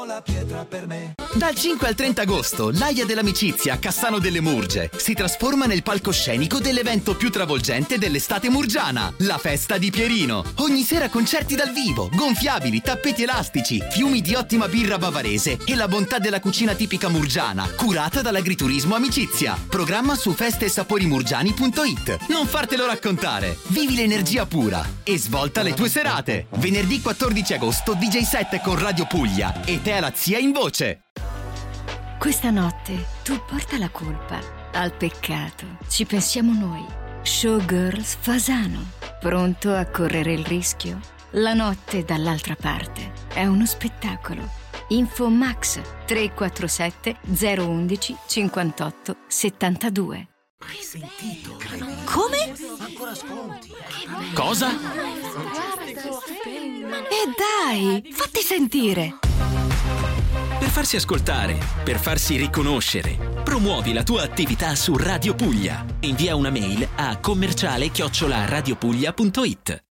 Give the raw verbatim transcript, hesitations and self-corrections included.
La pietra per me. Dal cinque al trenta agosto, l'Aia dell'Amicizia a Cassano delle Murge si trasforma nel palcoscenico dell'evento più travolgente dell'estate murgiana, la Festa di Pierino. Ogni sera concerti dal vivo, gonfiabili, tappeti elastici, fiumi di ottima birra bavarese e la bontà della cucina tipica murgiana, curata dall'agriturismo Amicizia. Programma su feste e sapori murgiani punto it. Non fartelo raccontare. Vivi l'energia pura e svolta le tue serate. Venerdì quattordici agosto D J set con Radio Puglia e te la zia in voce. Questa notte tu porta la colpa al peccato. Ci pensiamo noi. Showgirls Fasano. Pronto a correre il rischio? La notte dall'altra parte è uno spettacolo. Info Max tre quattro sette zero uno uno cinquantotto settantadue. Hai sentito? Come? Ancora sconti. Cosa? E dai, fatti sentire. Per farsi ascoltare, per farsi riconoscere, promuovi la tua attività su Radio Puglia. Invia una mail a commerciale chiocciola radiopuglia punto it.